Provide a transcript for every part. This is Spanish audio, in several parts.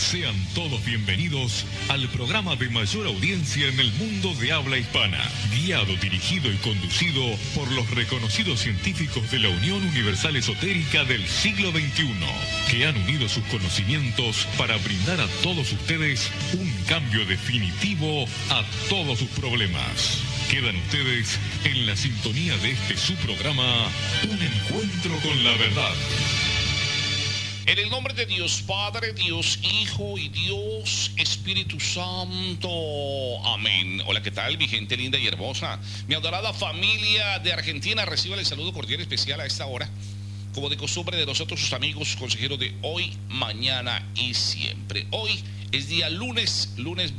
Sean todos bienvenidos al programa de mayor audiencia en el mundo de habla hispana, guiado, dirigido y conducido por los reconocidos científicos de la Unión Universal Esotérica del siglo XXI, que han unido sus conocimientos para brindar a todos ustedes un cambio definitivo a todos sus problemas. Quedan ustedes en la sintonía de este su programa, Un Encuentro con la Verdad. En el nombre de Dios Padre, Dios Hijo y Dios Espíritu Santo. Amén. Hola, ¿qué tal, mi gente linda y hermosa? Mi adorada familia de Argentina, reciban el saludo cordial especial a esta hora, como de costumbre, de nosotros, sus amigos consejeros de hoy, mañana y siempre. Hoy es día lunes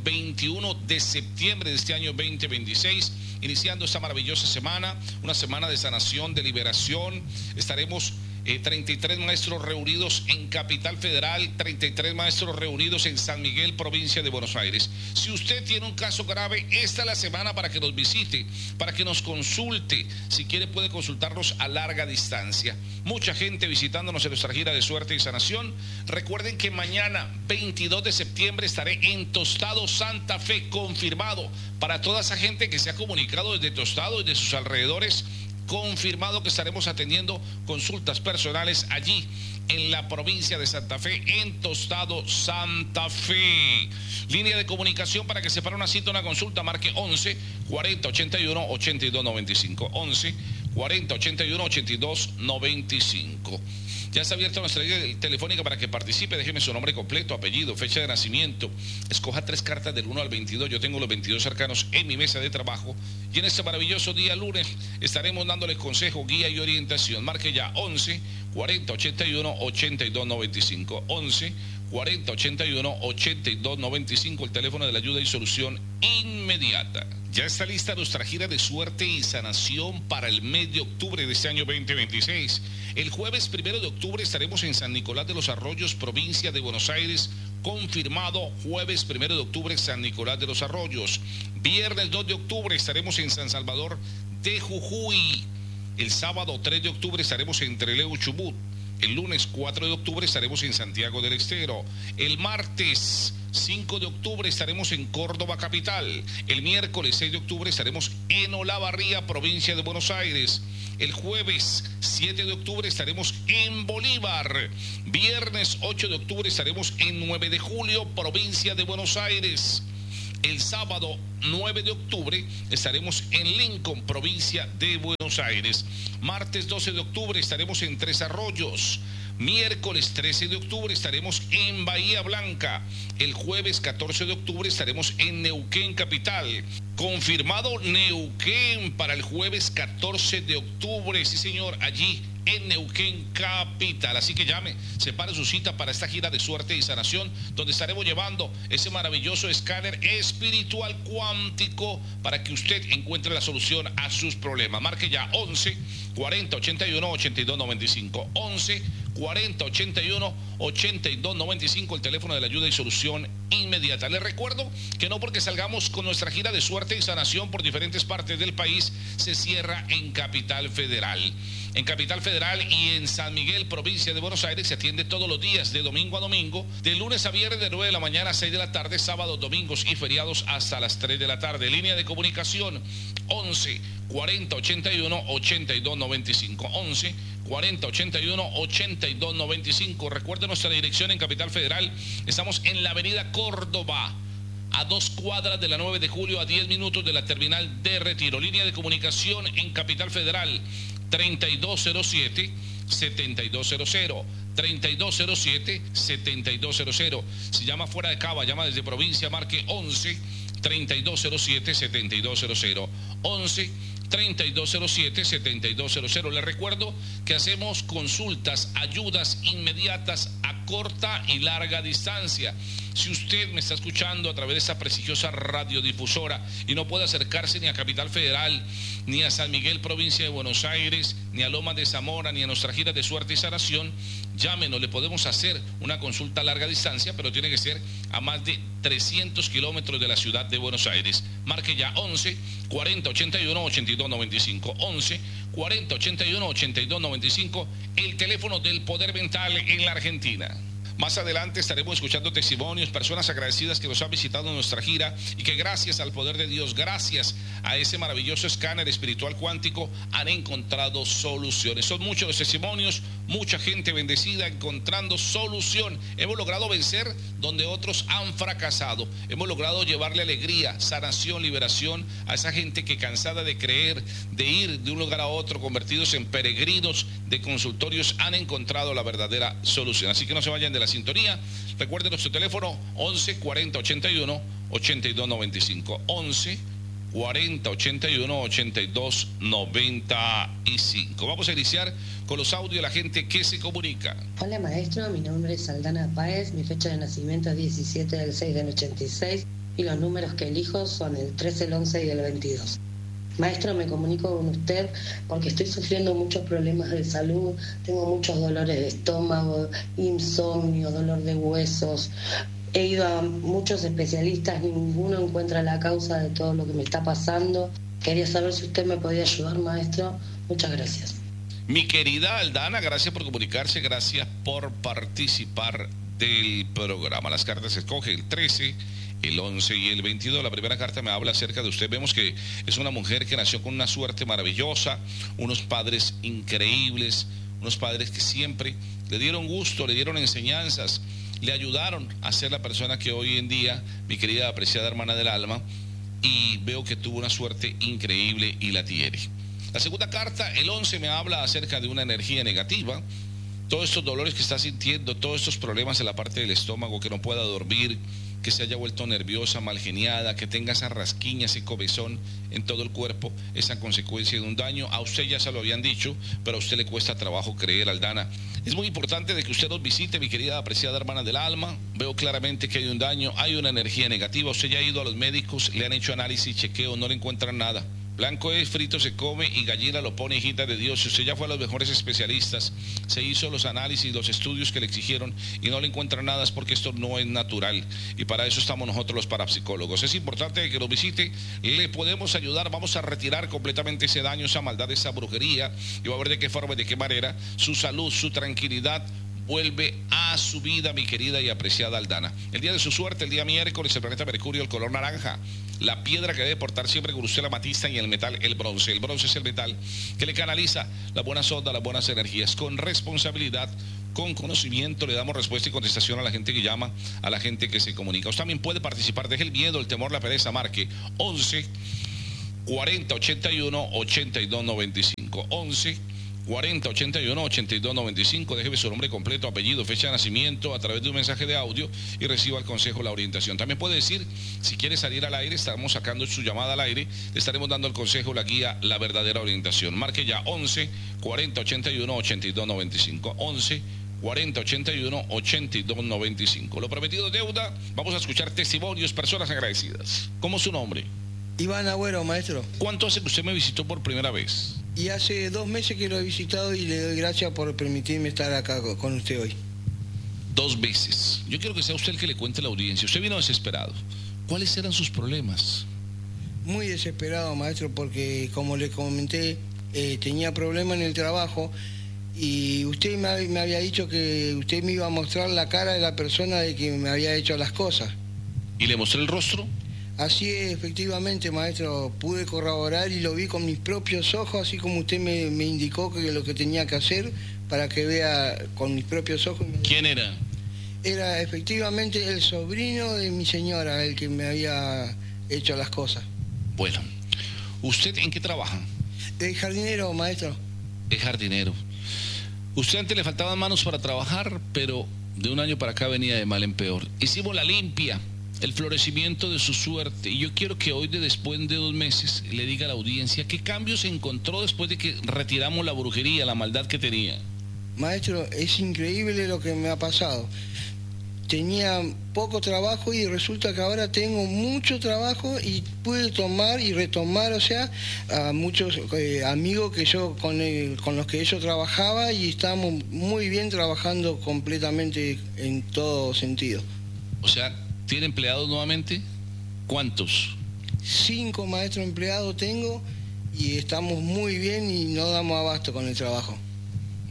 21 de septiembre de este año 2026, iniciando esta maravillosa semana, una semana de sanación, de liberación. Estaremos 33 maestros reunidos en Capital Federal, 33 maestros reunidos en San Miguel, provincia de Buenos Aires. Si usted tiene un caso grave, esta es la semana para que nos visite, para que nos consulte. Si quiere, puede consultarnos a larga distancia. Mucha gente visitándonos en nuestra gira de suerte y sanación. Recuerden que mañana, 22 de septiembre, estaré en Tostado, Santa Fe, confirmado. Para toda esa gente que se ha comunicado desde Tostado y de sus alrededores, confirmado que estaremos atendiendo consultas personales allí en la provincia de Santa Fe, en Tostado, Santa Fe. Línea de comunicación para que se para una cita, una consulta, marque 11 40 81 82 95, 11 40 81 82 95. Ya está abierta nuestra línea telefónica para que participe. Déjeme su nombre completo, apellido, fecha de nacimiento. Escoja 3 cartas del 1 al 22. Yo tengo los 22 arcanos en mi mesa de trabajo. Y en este maravilloso día lunes estaremos dándole consejo, guía y orientación. Marque ya 11 40 81 82 95. 11 40 81 82 95. El teléfono de la ayuda y solución inmediata. Ya está lista nuestra gira de suerte y sanación para el mes de octubre de este año 2026. El jueves 1 de octubre estaremos en San Nicolás de los Arroyos, provincia de Buenos Aires. Confirmado, jueves 1 de octubre, San Nicolás de los Arroyos. Viernes 2 de octubre estaremos en San Salvador de Jujuy. El sábado 3 de octubre estaremos en Trelew, Chubut. El lunes 4 de octubre estaremos en Santiago del Estero. El martes 5 de octubre estaremos en Córdoba capital. El miércoles 6 de octubre estaremos en Olavarría, provincia de Buenos Aires. El jueves 7 de octubre estaremos en Bolívar. Viernes 8 de octubre estaremos en 9 de julio, provincia de Buenos Aires. El sábado 9 de octubre estaremos en Lincoln, provincia de Buenos Aires. Martes 12 de octubre estaremos en Tres Arroyos. Miércoles 13 de octubre estaremos en Bahía Blanca. El jueves 14 de octubre estaremos en Neuquén capital. Confirmado Neuquén para el jueves 14 de octubre. Sí, señor, allí en Neuquén capital. Así que llame, separe su cita para esta gira de suerte y sanación, donde estaremos llevando ese maravilloso escáner espiritual cuántico para que usted encuentre la solución a sus problemas. Marque ya 11 40 81 82 95, 11 40 81 82 95, el teléfono de la ayuda y solución inmediata. Les recuerdo que no porque salgamos con nuestra gira de suerte y sanación por diferentes partes del país se cierra en Capital Federal. En Capital Federal y en San Miguel, provincia de Buenos Aires, se atiende todos los días de domingo a domingo, de lunes a viernes de 9 de la mañana a 6 de la tarde, sábados, domingos y feriados hasta las 3 de la tarde. Línea de comunicación 11 40 81 82 95, 11 40 81 82 95. Recuerde nuestra dirección en Capital Federal. Estamos en la avenida Córdoba, a 2 cuadras de la 9 de julio, a 10 minutos de la terminal de Retiro. Línea de comunicación en Capital Federal 3207-7200, 3207-7200. Si llama fuera de Cava, llama desde provincia, marque 11 3207-7200, 11 3207-7200. Les recuerdo que hacemos consultas, ayudas inmediatas a corta y larga distancia. Si usted me está escuchando a través de esta prestigiosa radiodifusora y no puede acercarse ni a Capital Federal, ni a San Miguel, provincia de Buenos Aires, ni a Lomas de Zamora, ni a nuestra gira de suerte y sanación, llámenos, le podemos hacer una consulta a larga distancia, pero tiene que ser a más de 300 kilómetros de la ciudad de Buenos Aires. Marque ya 11 40 81 82 95, 11 40 81 82 95, el teléfono del poder mental en la Argentina. Más adelante estaremos escuchando testimonios, personas agradecidas que nos han visitado en nuestra gira y que gracias al poder de Dios, gracias a ese maravilloso escáner espiritual cuántico, han encontrado soluciones. Son muchos los testimonios, mucha gente bendecida encontrando solución. Hemos logrado vencer donde otros han fracasado. Hemos logrado llevarle alegría, sanación, liberación a esa gente que, cansada de creer, de ir de un lugar a otro, convertidos en peregrinos de consultorios, han encontrado la verdadera solución. Así que no se vayan de la sintonía. Recuerden nuestro teléfono 11 40 81 82 95, 11 40 81 82 95. Vamos a iniciar con los audios de la gente que se comunica. Hola maestro, mi nombre es Aldana Páez, mi fecha de nacimiento es 17 del 6 del 86 y los números que elijo son el 13, el 11 y el 22. Maestro, me comunico con usted porque estoy sufriendo muchos problemas de salud, tengo muchos dolores de estómago, insomnio, dolor de huesos. He ido a muchos especialistas, ninguno encuentra la causa de todo lo que me está pasando. Quería saber si usted me podía ayudar, maestro. Muchas gracias. Mi querida Aldana, gracias por comunicarse, gracias por participar del programa. Las cartas se escogen el 13, el 11 y el 22. La primera carta me habla acerca de usted. Vemos que es una mujer que nació con una suerte maravillosa, unos padres increíbles, unos padres que siempre le dieron gusto, le dieron enseñanzas, le ayudaron a ser la persona que hoy en día, mi querida apreciada hermana del alma, y veo que tuvo una suerte increíble y la tiene. La segunda carta, el 11, me habla acerca de una energía negativa. Todos estos dolores que está sintiendo, todos estos problemas en la parte del estómago, que no pueda dormir, que se haya vuelto nerviosa, malgeniada, que tenga esa rasquiña, ese comezón en todo el cuerpo, esa consecuencia de un daño. A usted ya se lo habían dicho, pero a usted le cuesta trabajo creer, Aldana. Es muy importante de que usted nos visite, mi querida apreciada hermana del alma. Veo claramente que hay un daño, hay una energía negativa. Usted ya ha ido a los médicos, le han hecho análisis, chequeo, no le encuentran nada. Blanco es, frito se come y gallina lo pone, hijita de Dios. Si usted ya fue a los mejores especialistas, se hizo los análisis, los estudios que le exigieron y no le encuentra nada, es porque esto no es natural. Y para eso estamos nosotros los parapsicólogos. Es importante que nos visite, le podemos ayudar, vamos a retirar completamente ese daño, esa maldad, esa brujería, y va a ver de qué forma y de qué manera su salud, su tranquilidad vuelve a su vida, mi querida y apreciada Aldana. El día de su suerte, el día miércoles, el planeta Mercurio, el color naranja. La piedra que debe portar siempre con usted, la amatista, y el metal, el bronce. El bronce es el metal que le canaliza las buenas ondas, las buenas energías. Con responsabilidad, con conocimiento, le damos respuesta y contestación a la gente que llama, a la gente que se comunica. Usted también puede participar, deje el miedo, el temor, la pereza, marque 11 40 81 82 95, 11 40 81 82 95. Déjeme su nombre completo, apellido, fecha de nacimiento a través de un mensaje de audio y reciba el consejo, la orientación. También puede decir, si quiere salir al aire, estamos sacando su llamada al aire, le estaremos dando el consejo, la guía, la verdadera orientación. Marque ya 11 40 81 82 95, 11 40 81 82 95. Lo prometido es deuda. Vamos a escuchar testimonios, personas agradecidas. ¿Cómo es su nombre? Iván Agüero, maestro. ¿Cuánto hace que usted me visitó por primera vez? Y hace 2 meses que lo he visitado y le doy gracias por permitirme estar acá con usted hoy. 2 veces. Yo quiero que sea usted el que le cuente a la audiencia. Usted vino desesperado. ¿Cuáles eran sus problemas? Muy desesperado, maestro, porque como le comenté, tenía problemas en el trabajo y usted me había dicho que usted me iba a mostrar la cara de la persona de que me había hecho las cosas. ¿Y le mostré el rostro? Así es, efectivamente, maestro, pude corroborar y lo vi con mis propios ojos, así como usted me indicó que lo que tenía que hacer para que vea con mis propios ojos. ¿Quién era? Era efectivamente el sobrino de mi señora, el que me había hecho las cosas. Bueno, ¿usted en qué trabaja? El jardinero, maestro. El jardinero. Usted antes le faltaban manos para trabajar, pero de un año para acá venía de mal en peor. Hicimos la limpia, el florecimiento de su suerte, y yo quiero que hoy, después de 2 meses, le diga a la audiencia qué cambios se encontró después de que retiramos la brujería, la maldad que tenía. Maestro, es increíble lo que me ha pasado. Tenía poco trabajo y resulta que ahora tengo mucho trabajo y pude tomar y retomar, o sea, a muchos amigos que yo con los que yo trabajaba, y estamos muy bien trabajando completamente en todo sentido. O sea, ¿tiene empleados nuevamente? ¿Cuántos? 5 maestros empleados tengo y estamos muy bien y no damos abasto con el trabajo.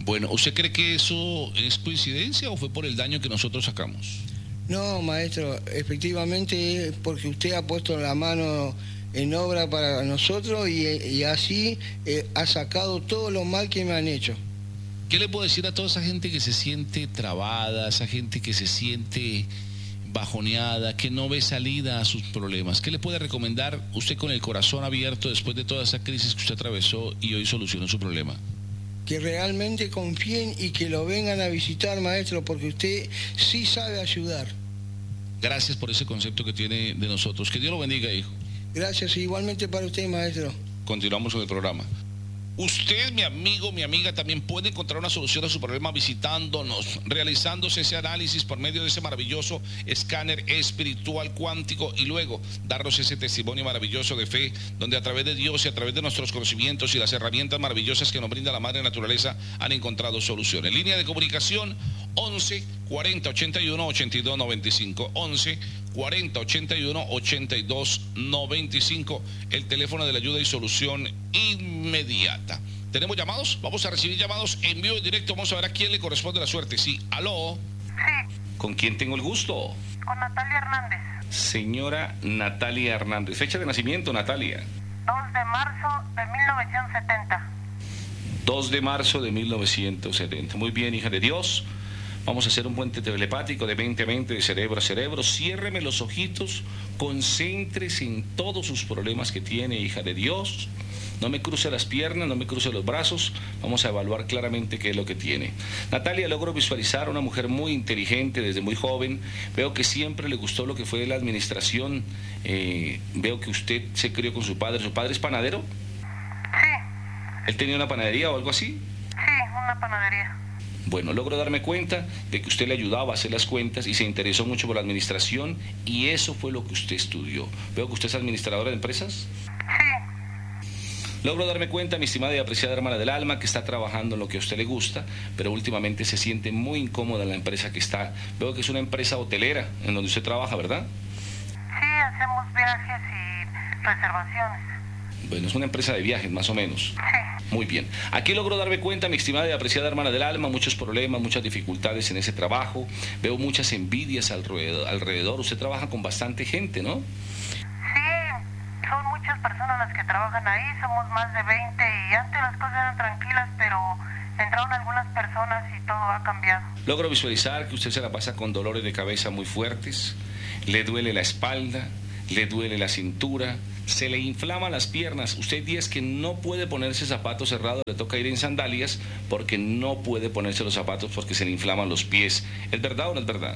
Bueno, ¿usted cree que eso es coincidencia o fue por el daño que nosotros sacamos? No, maestro, efectivamente es porque usted ha puesto la mano en obra para nosotros y así ha sacado todo lo mal que me han hecho. ¿Qué le puedo decir a toda esa gente que se siente trabada, esa gente que se siente bajoneada, que no ve salida a sus problemas? ¿Qué le puede recomendar usted con el corazón abierto después de toda esa crisis que usted atravesó y hoy solucionó su problema? Que realmente confíen y que lo vengan a visitar, maestro, porque usted sí sabe ayudar. Gracias por ese concepto que tiene de nosotros. Que Dios lo bendiga, hijo. Gracias, igualmente para usted, maestro. Continuamos con el programa. Usted, mi amigo, mi amiga, también puede encontrar una solución a su problema visitándonos, realizándose ese análisis por medio de ese maravilloso escáner espiritual cuántico y luego darnos ese testimonio maravilloso de fe, donde a través de Dios y a través de nuestros conocimientos y las herramientas maravillosas que nos brinda la Madre Naturaleza han encontrado soluciones. Línea de comunicación 11 40 81 82 95, 11 40 81 82 95, el teléfono de la ayuda y solución inmediata. ¿Tenemos llamados? Vamos a recibir llamados en vivo y directo. Vamos a ver a quién le corresponde la suerte. Sí, aló. Sí. ¿Con quién tengo el gusto? Con Natalia Hernández. Señora Natalia Hernández. Fecha de nacimiento, Natalia. 2 de marzo de 1970. 2 de marzo de 1970. Muy bien, hija de Dios. Vamos a hacer un puente telepático de mente a mente, de cerebro a cerebro. Ciérreme los ojitos, concéntrese en todos sus problemas que tiene, hija de Dios. No me cruce las piernas, no me cruce los brazos. Vamos a evaluar claramente qué es lo que tiene. Natalia, logro visualizar a una mujer muy inteligente desde muy joven. Veo que siempre le gustó lo que fue la administración. Veo que usted se crió con su padre. ¿Su padre es panadero? Sí. ¿Él tenía una panadería o algo así? Sí, una panadería. Bueno, logro darme cuenta de que usted le ayudaba a hacer las cuentas y se interesó mucho por la administración y eso fue lo que usted estudió. Veo que usted es administradora de empresas. Sí. Logro darme cuenta, mi estimada y apreciada hermana del alma, que está trabajando en lo que a usted le gusta, pero últimamente se siente muy incómoda en la empresa que está. Veo que es una empresa hotelera en donde usted trabaja, ¿verdad? Sí, hacemos viajes y reservaciones. Bueno, es una empresa de viajes, más o menos. Sí. Muy bien. Aquí logro darme cuenta, mi estimada y apreciada hermana del alma, muchos problemas, muchas dificultades en ese trabajo. Veo muchas envidias alrededor. Usted trabaja con bastante gente, ¿no? Sí, son muchas personas las que trabajan ahí, somos más de 20 y antes las cosas eran tranquilas, pero entraron algunas personas y todo ha cambiado. Logro visualizar que usted se la pasa con dolores de cabeza muy fuertes, le duele la espalda, le duele la cintura, se le inflaman las piernas. Usted dice que no puede ponerse zapatos cerrados, le toca ir en sandalias porque no puede ponerse los zapatos porque se le inflaman los pies. ¿Es verdad o no es verdad?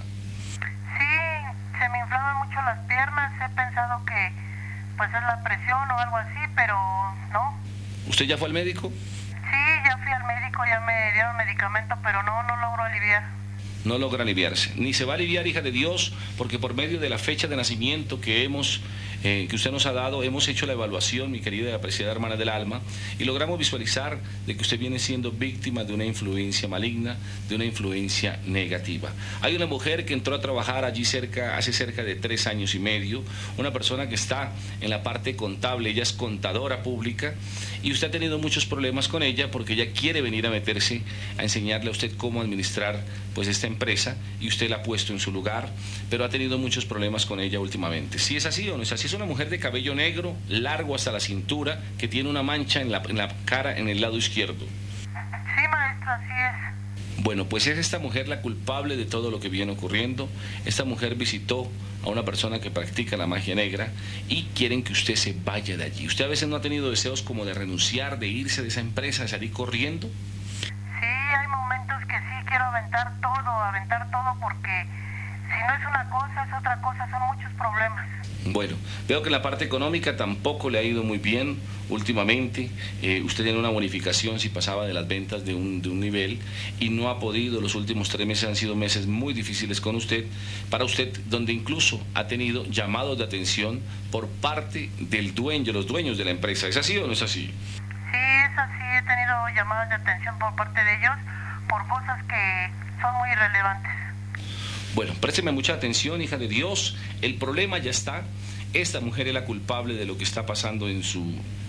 Sí, se me inflaman mucho las piernas, he pensado que pues es la presión o algo así, pero no. ¿Usted ya fue al médico? Sí, ya fui al médico, ya me dieron medicamento, pero no logro aliviar. No logra aliviarse, ni se va a aliviar, hija de Dios, porque por medio de la fecha de nacimiento que usted nos ha dado, hemos hecho la evaluación, mi querida y apreciada hermana del alma, y logramos visualizar de que usted viene siendo víctima de una influencia maligna, de una influencia negativa. Hay una mujer que entró a trabajar allí hace cerca de 3 años y medio, una persona que está en la parte contable, ella es contadora pública, y usted ha tenido muchos problemas con ella porque ella quiere venir a meterse a enseñarle a usted cómo administrar pues esta empresa, y usted la ha puesto en su lugar, pero ha tenido muchos problemas con ella últimamente. ¿Sí es así o no es así? Es una mujer de cabello negro, largo hasta la cintura, que tiene una mancha en la cara en el lado izquierdo. Sí, maestro, así es. Bueno, pues es esta mujer la culpable de todo lo que viene ocurriendo. Esta mujer visitó a una persona que practica la magia negra y quieren que usted se vaya de allí. ¿Usted a veces no ha tenido deseos como de renunciar, de irse de esa empresa, de salir corriendo? Sí, hay momentos que sí quiero aventar todo, porque si no es una cosa, es otra cosa, son muchos problemas. Bueno, veo que en la parte económica tampoco le ha ido muy bien últimamente. Usted tiene una bonificación si pasaba de las ventas de un nivel y no ha podido. Los últimos 3 meses han sido meses muy difíciles con usted, para usted, donde incluso ha tenido llamados de atención por parte del dueño, los dueños de la empresa. ¿Es así o no es así? Sí, es así, he tenido llamadas de atención por parte de ellos por cosas que son muy irrelevantes. Bueno, présteme mucha atención, hija de Dios. El problema ya está. Esta mujer es la culpable de lo que está pasando en su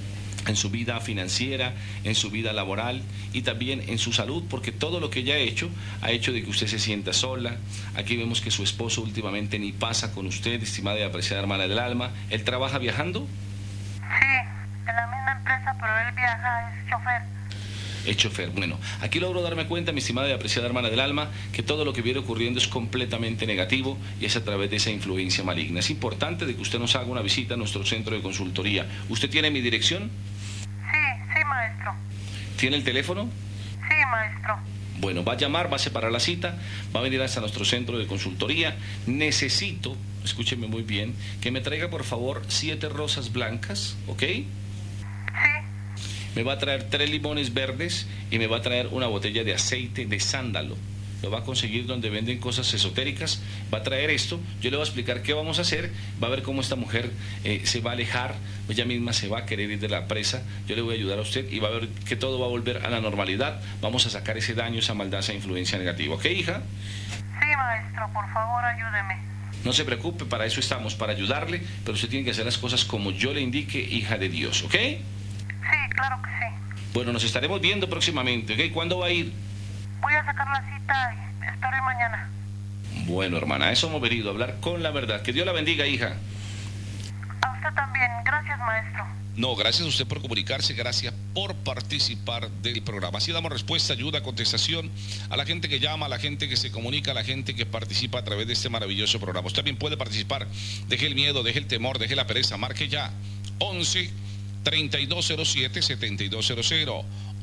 en su vida financiera, en su vida laboral y también en su salud, porque todo lo que ella ha hecho de que usted se sienta sola. Aquí vemos que su esposo últimamente ni pasa con usted, estimada y apreciada hermana del alma. ¿Él trabaja viajando? Sí, en la misma empresa, pero él viaja, es chofer. Es chofer. Bueno, aquí logro darme cuenta, mi estimada y apreciada hermana del alma, que todo lo que viene ocurriendo es completamente negativo y es a través de esa influencia maligna. Es importante de que usted nos haga una visita a nuestro centro de consultoría. ¿Usted tiene mi dirección? Sí, maestro. ¿Tiene el teléfono? Sí, maestro. Bueno, va a llamar, va a separar la cita, va a venir hasta nuestro centro de consultoría. Necesito, escúcheme muy bien, que me traiga por favor 7 rosas blancas, ¿ok? Sí. Me va a traer 3 limones verdes y me va a traer una botella de aceite de sándalo. Lo va a conseguir donde venden cosas esotéricas. Va a traer esto, yo le voy a explicar qué vamos a hacer. Va a ver cómo esta mujer se va a alejar, ella misma se va a querer ir de la presa. Yo le voy a ayudar a usted y va a ver que todo va a volver a la normalidad. Vamos a sacar ese daño, esa maldad, esa influencia negativa. ¿Ok, hija? Sí, maestro, por favor, ayúdeme. No se preocupe, para eso estamos, para ayudarle, pero usted tiene que hacer las cosas como yo le indique, hija de Dios, ¿ok? Sí, claro que sí. Bueno, nos estaremos viendo próximamente, ¿ok? ¿Cuándo va a ir? Voy a sacar la cita y estaré mañana. Bueno, hermana, a eso hemos venido, a hablar con la verdad. Que Dios la bendiga, hija. A usted también. Gracias, maestro. No, gracias a usted por comunicarse, gracias por participar del programa. Así damos respuesta, ayuda, contestación a la gente que llama, a la gente que se comunica, a la gente que participa a través de este maravilloso programa. Usted también puede participar. Deje el miedo, deje el temor, deje la pereza. Marque ya 11-3207-7200.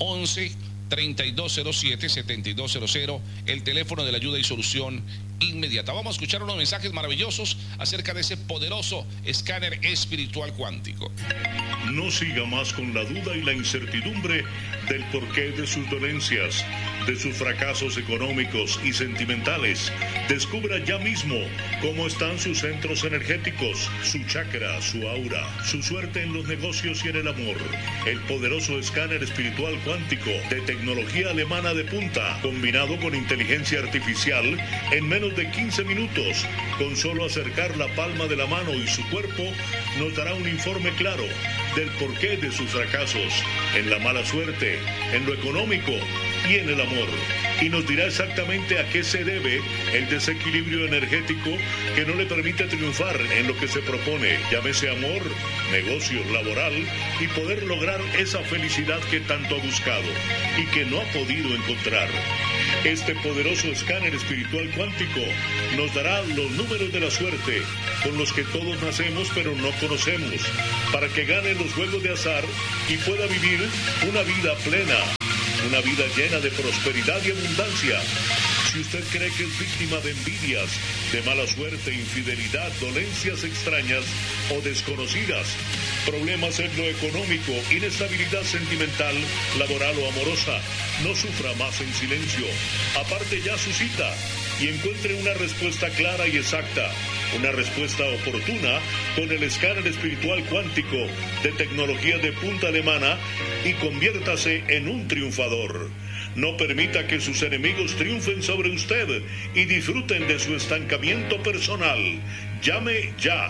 11-3207-7200, el teléfono de la ayuda y solución inmediata. Vamos a escuchar unos mensajes maravillosos acerca de ese poderoso escáner espiritual cuántico. No siga más con la duda y la incertidumbre del porqué de sus dolencias, de sus fracasos económicos y sentimentales. Descubra ya mismo cómo están sus centros energéticos, su chakra, su aura, su suerte en los negocios y en el amor. El poderoso escáner espiritual cuántico de tecnología alemana de punta, combinado con inteligencia artificial, en menos de 15 minutos, con solo acercar la palma de la mano y su cuerpo, nos dará un informe claro del porqué de sus fracasos, en la mala suerte, en lo económico y en el amor. Y nos dirá exactamente a qué se debe el desequilibrio energético que no le permite triunfar en lo que se propone, llámese amor, negocio, laboral, y poder lograr esa felicidad que tanto ha buscado y que no ha podido encontrar. Este poderoso escáner espiritual cuántico nos dará los números de la suerte con los que todos nacemos pero no conocemos, para que gane los juegos de azar y pueda vivir una vida plena, una vida llena de prosperidad y abundancia. Si usted cree que es víctima de envidias, de mala suerte, infidelidad, dolencias extrañas o desconocidas, problemas en lo económico, inestabilidad sentimental, laboral o amorosa, no sufra más en silencio. Aparte ya su cita y encuentre una respuesta clara y exacta, una respuesta oportuna con el escáner espiritual cuántico de tecnología de punta alemana y conviértase en un triunfador. No permita que sus enemigos triunfen sobre usted y disfruten de su estancamiento personal. Llame ya.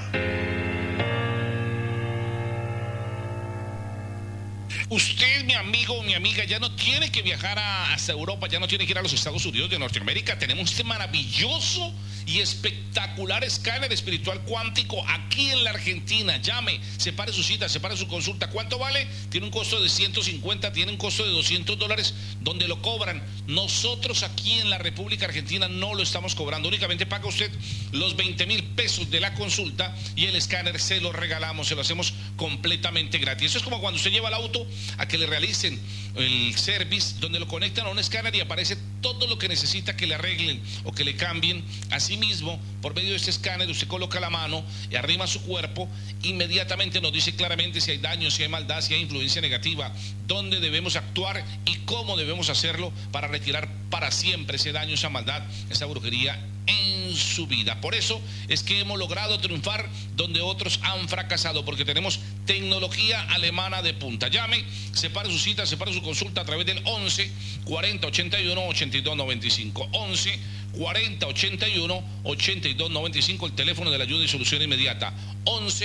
Usted, mi amigo, mi amiga, ya no tiene que viajar hasta Europa, ya no tiene que ir a los Estados Unidos de Norteamérica. Tenemos este maravilloso y espectacular escáner espiritual cuántico aquí en la Argentina. Llame, separe su cita, separe su consulta. ¿Cuánto vale? Tiene un costo de 150, tiene un costo de $200, donde lo cobran. Nosotros aquí en la República Argentina no lo estamos cobrando. Únicamente paga usted los 20,000 pesos de la consulta y el escáner se lo regalamos, se lo hacemos completamente gratis. Eso es como cuando usted lleva el auto a que le realicen el service, donde lo conectan a un escáner y aparece todo lo que necesita que le arreglen o que le cambien. Asimismo, por medio de este escáner usted coloca la mano y arrima su cuerpo, inmediatamente nos dice claramente si hay daño, si hay maldad, si hay influencia negativa, dónde debemos actuar y cómo debemos hacerlo para retirar para siempre ese daño, esa maldad, esa brujería en su vida. Por eso es que hemos logrado triunfar donde otros han fracasado, porque tenemos tecnología alemana de punta. Llame, separe su cita, separe su consulta a través del 11 40 81 82 95. 11 40 81 82 95, el teléfono de la ayuda y solución inmediata. 11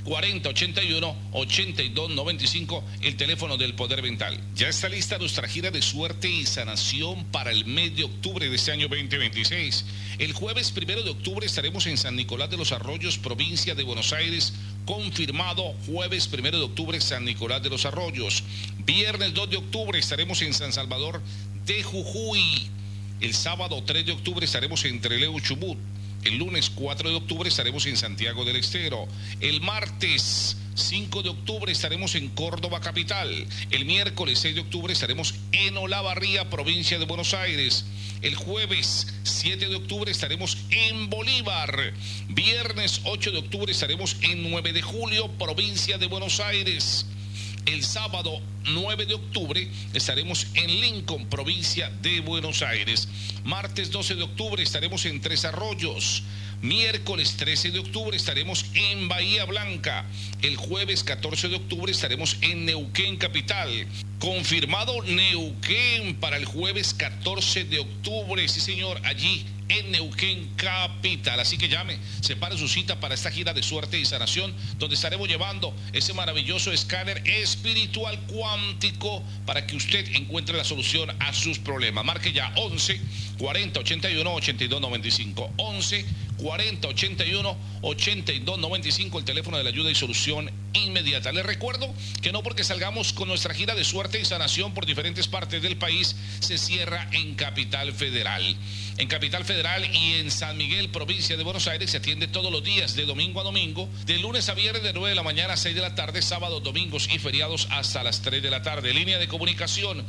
4081-8295, el teléfono del Poder Mental. Ya está lista nuestra gira de suerte y sanación para el mes de octubre de este año 2026. El jueves 1 de octubre estaremos en San Nicolás de los Arroyos, provincia de Buenos Aires. Confirmado, jueves 1 de octubre, San Nicolás de los Arroyos. Viernes 2 de octubre estaremos en San Salvador de Jujuy. El sábado 3 de octubre estaremos en Trelew, Chubut. El lunes 4 de octubre estaremos en Santiago del Estero. El martes 5 de octubre estaremos en Córdoba capital. El miércoles 6 de octubre estaremos en Olavarría, provincia de Buenos Aires. El jueves 7 de octubre estaremos en Bolívar. Viernes 8 de octubre estaremos en 9 de julio, provincia de Buenos Aires. El sábado 9 de octubre estaremos en Lincoln, provincia de Buenos Aires. Martes 12 de octubre estaremos en Tres Arroyos. Miércoles 13 de octubre estaremos en Bahía Blanca. El jueves 14 de octubre estaremos en Neuquén capital. Confirmado Neuquén para el jueves 14 de octubre. Sí, señor, allí en Neuquén capital. Así que llame, separe su cita para esta gira de suerte y sanación, donde estaremos llevando ese maravilloso escáner espiritual cuántico para que usted encuentre la solución a sus problemas. Marque ya 11 40 81 82 95. 11 40 81 82 95, el teléfono de la ayuda y solución inmediata. Les recuerdo que no porque salgamos con nuestra gira de suerte y sanación por diferentes partes del país se cierra en Capital Federal. En Capital Federal y en San Miguel, provincia de Buenos Aires, se atiende todos los días de domingo a domingo, de lunes a viernes de 9 de la mañana a 6 de la tarde, sábados, domingos y feriados hasta las 3 de la tarde. Línea de comunicación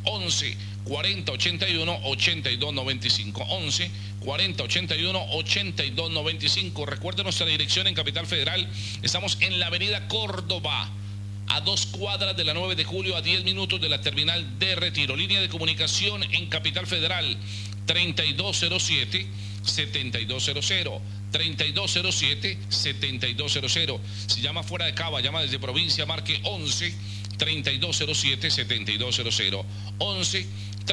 11 40 81 82 95. 11 40 81 82 95. Recuerde nuestra dirección en Capital Federal. Estamos en la avenida Córdoba, a 2 cuadras de la 9 de julio, a 10 minutos de la terminal de Retiro. Línea de comunicación en Capital Federal 3207-7200. 3207-7200. Si llama fuera de Cava, llama desde provincia, marque 11 3207-7200. 11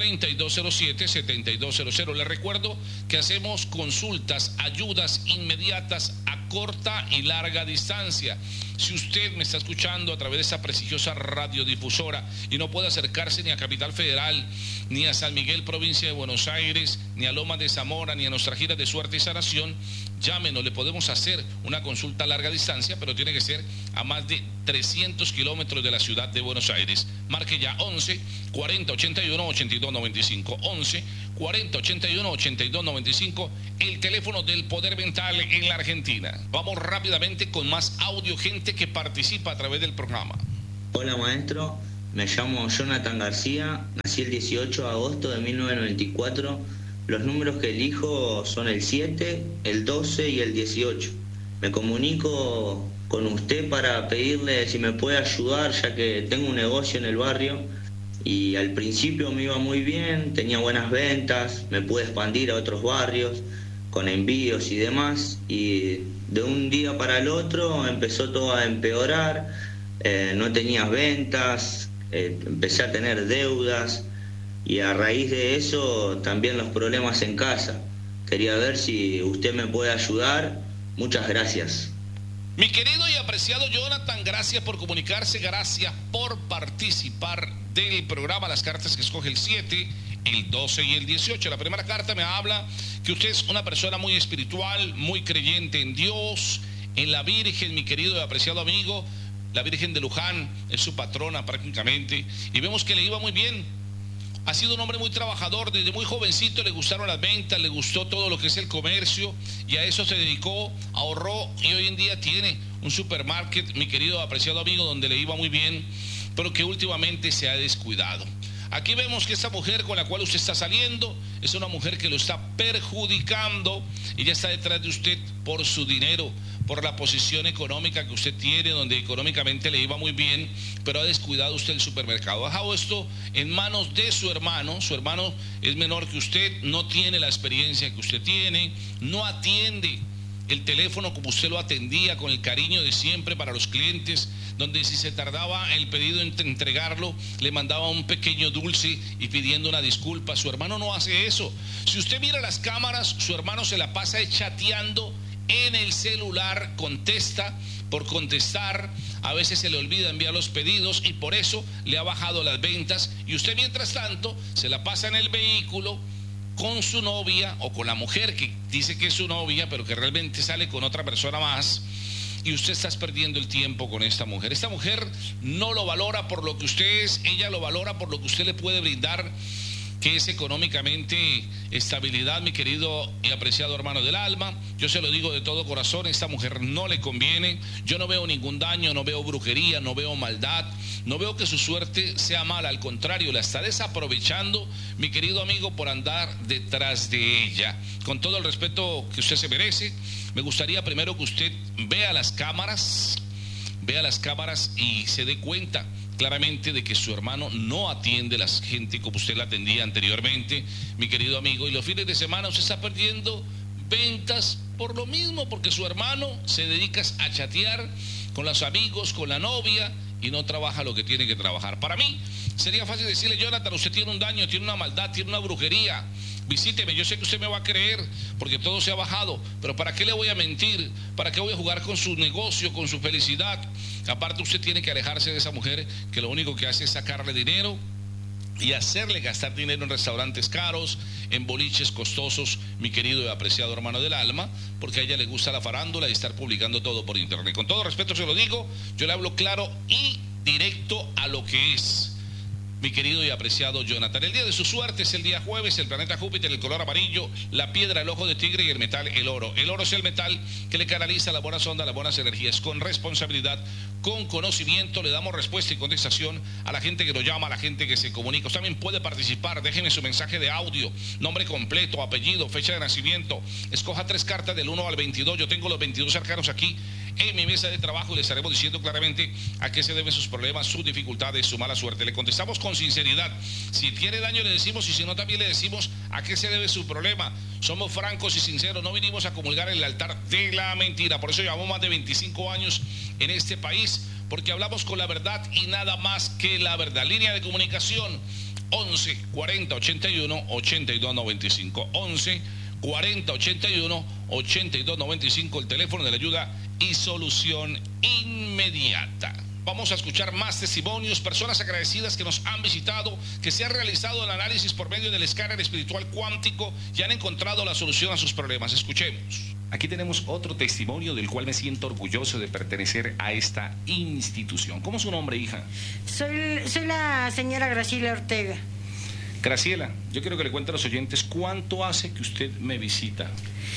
3207-7200. Les recuerdo que hacemos consultas, ayudas inmediatas a corta y larga distancia. Si usted me está escuchando a través de esta prestigiosa radiodifusora y no puede acercarse ni a Capital Federal, ni a San Miguel, provincia de Buenos Aires, ni a Loma de Zamora, ni a nuestra gira de suerte y sanación, llámenos, le podemos hacer una consulta a larga distancia, pero tiene que ser a más de 300 kilómetros de la ciudad de Buenos Aires. Marque ya 11 40 81 82 95. 11 40 81 82 95, el teléfono del Poder Mental en la Argentina. Vamos rápidamente con más audio, gente que participa a través del programa. Hola maestro, me llamo Jonathan García, nací el 18 de agosto de 1994. Los números que elijo son el 7, el 12 y el 18. Me comunico con usted para pedirle si me puede ayudar, ya que tengo un negocio en el barrio y al principio me iba muy bien, tenía buenas ventas, me pude expandir a otros barrios con envíos y demás, y de un día para el otro empezó todo a empeorar, no tenía ventas, empecé a tener deudas y a raíz de eso también los problemas en casa. Quería ver si usted me puede ayudar. Muchas gracias. Mi querido y apreciado Jonathan, gracias por comunicarse, gracias por participar del programa. Las cartas que escoge el 7, el 12 y el 18. La primera carta me habla que usted es una persona muy espiritual, muy creyente en Dios, en la Virgen, mi querido y apreciado amigo. La Virgen de Luján es su patrona prácticamente, y vemos que le iba muy bien. Ha sido un hombre muy trabajador, desde muy jovencito le gustaron las ventas, le gustó todo lo que es el comercio y a eso se dedicó, ahorró y hoy en día tiene un supermarket, mi querido apreciado amigo, donde le iba muy bien, pero que últimamente se ha descuidado. Aquí vemos que esta mujer con la cual usted está saliendo es una mujer que lo está perjudicando. Ella está detrás de usted por su dinero, por la posición económica que usted tiene, donde económicamente le iba muy bien, pero ha descuidado usted el supermercado. Ha dejado esto en manos de su hermano es menor que usted, no tiene la experiencia que usted tiene, no atiende el teléfono como usted lo atendía, con el cariño de siempre para los clientes, donde si se tardaba el pedido en entregarlo, le mandaba un pequeño dulce y pidiendo una disculpa. Su hermano no hace eso. Si usted mira las cámaras, su hermano se la pasa chateando en el celular, contesta por contestar, a veces se le olvida enviar los pedidos y por eso le ha bajado las ventas, y usted mientras tanto se la pasa en el vehículo con su novia o con la mujer que dice que es su novia pero que realmente sale con otra persona más, y usted está perdiendo el tiempo con esta mujer. Esta mujer no lo valora por lo que usted es, ella lo valora por lo que usted le puede brindar, que es económicamente estabilidad, mi querido y apreciado hermano del alma. Yo se lo digo de todo corazón, esta mujer no le conviene. Yo no veo ningún daño, no veo brujería, no veo maldad, no veo que su suerte sea mala, al contrario, la está desaprovechando, mi querido amigo, por andar detrás de ella. Con todo el respeto que usted se merece, me gustaría primero que usted vea las cámaras y se dé cuenta claramente de que su hermano no atiende a la gente como usted la atendía anteriormente, mi querido amigo, y los fines de semana usted está perdiendo ventas por lo mismo, porque su hermano se dedica a chatear con los amigos, con la novia, y no trabaja lo que tiene que trabajar. Para mí sería fácil decirle: Jonathan, usted tiene un daño, tiene una maldad, tiene una brujería, visíteme. Yo sé que usted me va a creer porque todo se ha bajado, pero ¿para qué le voy a mentir? ¿Para qué voy a jugar con su negocio, con su felicidad? Aparte, usted tiene que alejarse de esa mujer que lo único que hace es sacarle dinero y hacerle gastar dinero en restaurantes caros, en boliches costosos, mi querido y apreciado hermano del alma, porque a ella le gusta la farándula y estar publicando todo por internet. Con todo respeto se lo digo, yo le hablo claro y directo a lo que es, mi querido y apreciado Jonathan. El día de su suerte es el día jueves, el planeta Júpiter, el color amarillo, la piedra, el ojo de tigre, y el metal, el oro. El oro es el metal que le canaliza las buenas ondas, las buenas energías. Con responsabilidad, con conocimiento, le damos respuesta y contestación a la gente que nos llama, a la gente que se comunica. Usted también puede participar, déjeme su mensaje de audio, nombre completo, apellido, fecha de nacimiento. Escoja 3 cartas del 1 al 22. Yo tengo los 22 arcanos aquí en mi mesa de trabajo y le estaremos diciendo claramente a qué se deben sus problemas, sus dificultades, su mala suerte. Le contestamos con sinceridad. Si tiene daño le decimos, y si no también le decimos a qué se debe su problema. Somos francos y sinceros, no vinimos a comulgar en el altar de la mentira. Por eso llevamos más de 25 años en este país, porque hablamos con la verdad y nada más que la verdad. Línea de comunicación 11 40 81 82 95, 11 40 81 82 95, el teléfono de la ayuda y solución inmediata. Vamos a escuchar más testimonios, personas agradecidas que nos han visitado, que se ha realizado el análisis por medio del escáner espiritual cuántico y han encontrado la solución a sus problemas. Escuchemos. Aquí tenemos otro testimonio del cual me siento orgulloso de pertenecer a esta institución. ¿Cómo es su nombre, hija? Soy la señora Graciela Ortega. Graciela, yo quiero que le cuente a los oyentes cuánto hace que usted me visita.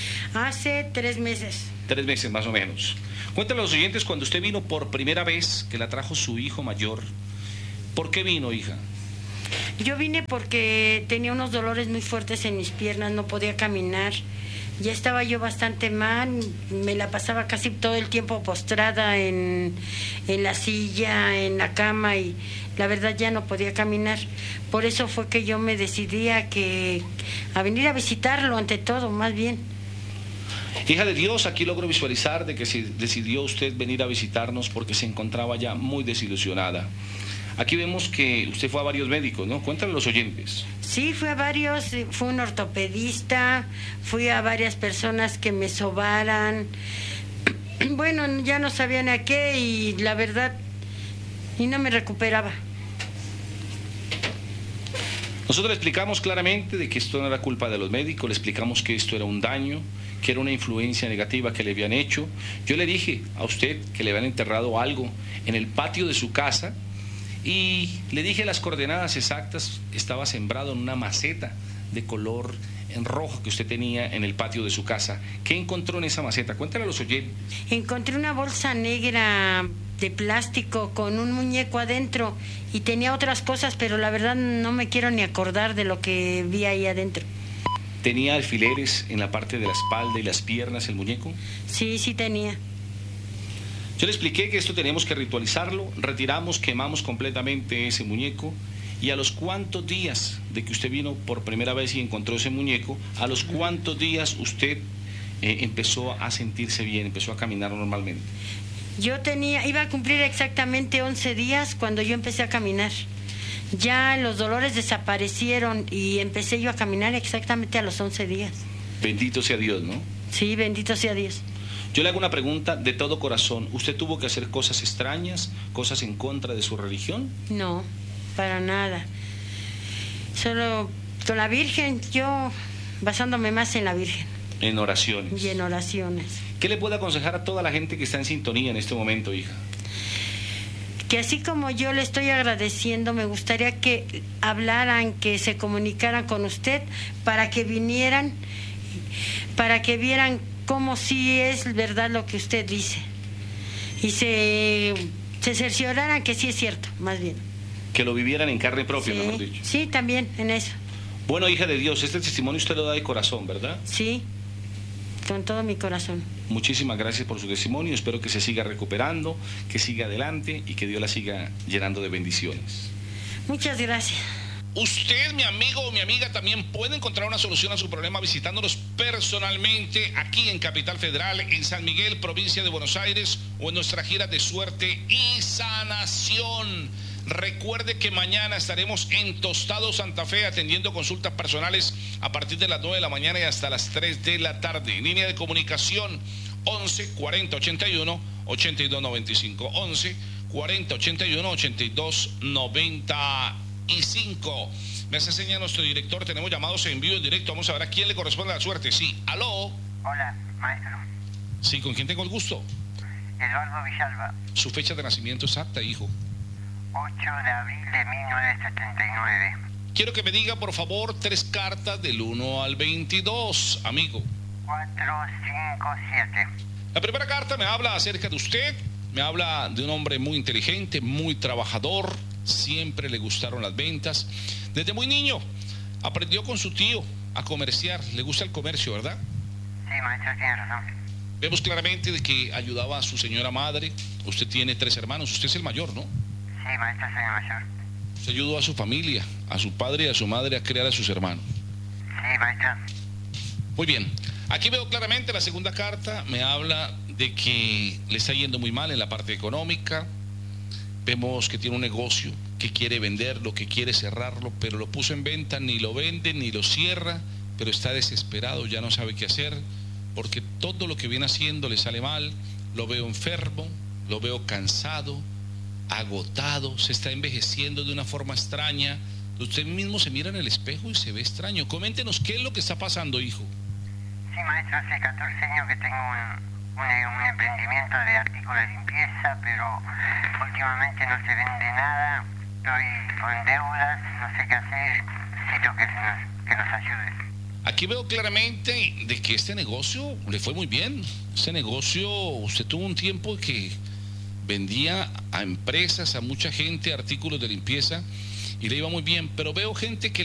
Hace 3 meses. 3 meses más o menos. Cuéntale a los oyentes cuando usted vino por primera vez, que la trajo su hijo mayor. ¿Por qué vino, hija? Yo vine porque tenía unos dolores muy fuertes en mis piernas, no podía caminar. Ya estaba yo bastante mal, me la pasaba casi todo el tiempo postrada en la silla, en la cama, y la verdad ya no podía caminar. Por eso fue que yo me decidí a venir a visitarlo, ante todo, más bien. Hija de Dios, aquí logro visualizar de que decidió usted venir a visitarnos porque se encontraba ya muy desilusionada. Aquí vemos que usted fue a varios médicos, ¿no? Cuéntale a los oyentes. Sí, fui a varios, fui un ortopedista, fui a varias personas que me sobaran. Bueno, ya no sabían a qué y la verdad, y no me recuperaba. Nosotros le explicamos claramente de que esto no era culpa de los médicos, le explicamos que esto era un daño, que era una influencia negativa que le habían hecho. Yo le dije a usted que le habían enterrado algo en el patio de su casa, y le dije las coordenadas exactas. Estaba sembrado en una maceta de color en rojo que usted tenía en el patio de su casa. ¿Qué encontró en esa maceta? Cuéntale a los oyentes. Encontré una bolsa negra de plástico con un muñeco adentro y tenía otras cosas, pero la verdad no me quiero ni acordar de lo que vi ahí adentro. ¿Tenía alfileres en la parte de la espalda y las piernas el muñeco? Sí, sí tenía. Yo le expliqué que esto teníamos que ritualizarlo, retiramos, quemamos completamente ese muñeco, y a los cuantos días de que usted vino por primera vez y encontró ese muñeco, a los cuantos días usted empezó a sentirse bien, empezó a caminar normalmente. Iba a cumplir exactamente 11 días cuando yo empecé a caminar. Ya los dolores desaparecieron y empecé yo a caminar exactamente a los 11 días. Bendito sea Dios, ¿no? Sí, bendito sea Dios. Yo le hago una pregunta de todo corazón. ¿Usted tuvo que hacer cosas extrañas, cosas en contra de su religión? No, para nada. Solo con la Virgen, yo basándome más en la Virgen. En oraciones. Y en oraciones. ¿Qué le puede aconsejar a toda la gente que está en sintonía en este momento, hija? Que así como yo le estoy agradeciendo, me gustaría que hablaran, que se comunicaran con usted para que vinieran, para que vieran cómo sí es verdad lo que usted dice. Y se cercioraran que sí es cierto, más bien. Que lo vivieran en carne propia, Sí, mejor dicho. sí, también en eso. Bueno, hija de Dios, este testimonio usted lo da de corazón, ¿verdad? Sí, con todo mi corazón. Muchísimas gracias por su testimonio. Espero que se siga recuperando, que siga adelante y que Dios la siga llenando de bendiciones. Muchas gracias. Usted, mi amigo o mi amiga, también puede encontrar una solución a su problema visitándonos personalmente aquí en Capital Federal, en San Miguel, provincia de Buenos Aires, o en nuestra gira de suerte y sanación. Recuerde que mañana estaremos en Tostado, Santa Fe, atendiendo consultas personales a partir de las 9 de la mañana y hasta las 3 de la tarde. Línea de comunicación 11 40 81 82 95. 11 40 81 82 95. Me hace señal nuestro director. Tenemos llamados en vivo en directo. Vamos a ver a quién le corresponde la suerte. Sí, aló. Hola, maestro. Sí, ¿con quién tengo el gusto? Eduardo Villalba, Su fecha de nacimiento exacta, hijo. 8 de abril de 1979. Quiero que me diga, por favor, 3 cartas del 1 al 22, amigo. 4, 5, 7. La primera carta me habla acerca de usted. Me habla de un hombre muy inteligente, muy trabajador. Siempre le gustaron las ventas. Desde muy niño aprendió con su tío a comerciar. Le gusta el comercio, ¿verdad? Sí, maestro, tiene razón. Vemos claramente de que ayudaba a su señora madre. Usted tiene 3 hermanos. Usted es el mayor, ¿no? Sí, maestro, soy el mayor. Usted ayudó a su familia, a su padre y a su madre a criar a sus hermanos. Sí, maestro. Muy bien. Aquí veo claramente la segunda carta. Me habla de que le está yendo muy mal en la parte económica. Vemos que tiene un negocio, que quiere venderlo, que quiere cerrarlo, pero lo puso en venta, ni lo vende, ni lo cierra, pero está desesperado, ya no sabe qué hacer, porque todo lo que viene haciendo le sale mal. Lo veo enfermo, lo veo cansado, agotado, se está envejeciendo de una forma extraña. Usted mismo se mira en el espejo y se ve extraño. Coméntenos qué es lo que está pasando, hijo. Sí, maestro, hace 14 años que tengo un emprendimiento de artículos de limpieza, pero últimamente no se vende nada. Estoy con deudas, no sé qué hacer. Necesito que nos ayude. Aquí veo claramente de que este negocio le fue muy bien. Este negocio, usted tuvo un tiempo que vendía a empresas, a mucha gente, artículos de limpieza y le iba muy bien, pero veo gente que